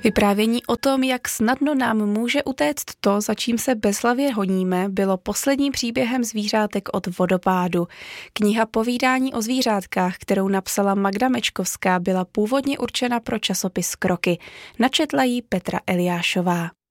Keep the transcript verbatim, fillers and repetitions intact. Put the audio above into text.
Vyprávění o tom, jak snadno nám může utéct to, za čím se bezhlavě honíme, bylo posledním příběhem zvířátek od vodopádu. Kniha Povídání o zvířátkách, kterou napsala Magda Mečkovská, byla původně určena pro časopis Kroky. Načetla ji Petra Eliášová.